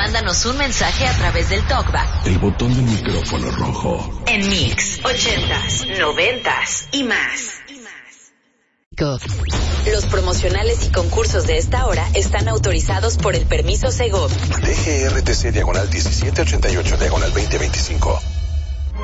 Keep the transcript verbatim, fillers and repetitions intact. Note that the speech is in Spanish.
mándanos un mensaje a través del TalkBack. El botón del micrófono rojo. En Mix, ochentas, noventas y más. Los promocionales y concursos de esta hora están autorizados por el permiso Segov. D G R T C diagonal diecisiete ochenta y ocho diagonal veinte veinticinco.